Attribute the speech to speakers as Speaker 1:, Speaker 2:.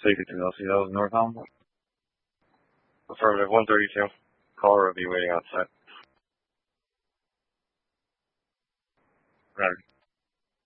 Speaker 1: Safety 2LC, that was northbound. Affirmative 132. Caller will be waiting outside. Right.